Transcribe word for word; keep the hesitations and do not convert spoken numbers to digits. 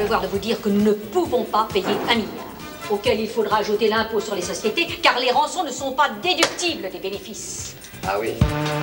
devoir de vous dire que nous ne pouvons pas payer un milliard, auquel il faudra ajouter l'impôt sur les sociétés, car les rançons ne sont pas déductibles des bénéfices. Ah oui.